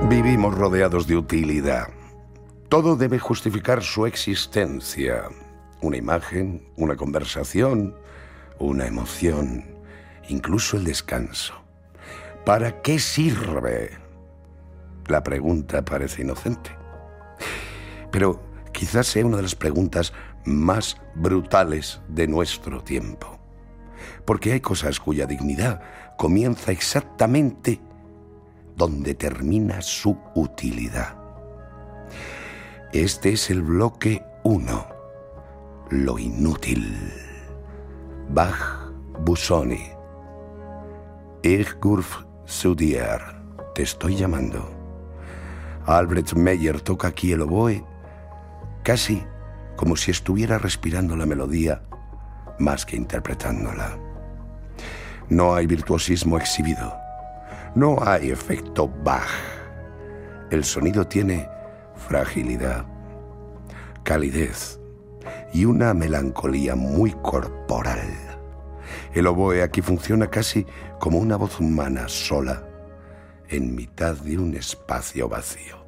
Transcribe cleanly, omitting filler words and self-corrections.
Vivimos rodeados de utilidad. Todo debe justificar su existencia. Una imagen, una conversación, una emoción, incluso el descanso. ¿Para qué sirve? La pregunta parece inocente, pero quizás sea una de las preguntas más brutales de nuestro tiempo. Porque hay cosas cuya dignidad comienza exactamente donde termina su utilidad. Este es el bloque 1, lo inútil. Bach, Busoni. Ich ruf zu dir, te estoy llamando. Albrecht Meyer toca aquí el oboe, casi como si estuviera respirando la melodía más que interpretándola. No hay virtuosismo exhibido, no hay efecto Bach. El sonido tiene fragilidad, calidez y una melancolía muy corporal. El oboe aquí funciona casi como una voz humana sola en mitad de un espacio vacío.